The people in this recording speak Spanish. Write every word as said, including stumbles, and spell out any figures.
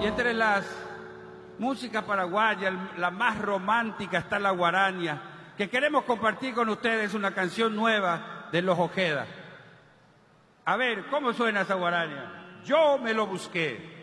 Y entre las músicas paraguayas, la más romántica está la guarania, que queremos compartir con ustedes una canción nueva de Los Ojeda. A ver, ¿cómo suena esa guarania? Yo me lo busqué.